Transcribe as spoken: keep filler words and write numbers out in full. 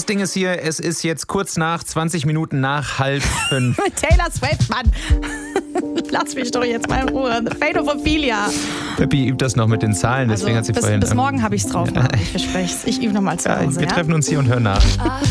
Ding ist hier, es ist jetzt kurz nach, zwanzig Minuten nach halb fünf. Mit Taylor Swift, Mann. Lass mich doch jetzt mal in Ruhe. The Fate of Ophelia. Peppi übt das noch mit den Zahlen, deswegen Also, hat sie bis, vorhin... bis morgen habe ich es drauf, Mann. Ich verspreche es. Ich übe nochmal zu Ja, Hause. wir Ja? treffen uns hier und hören nach.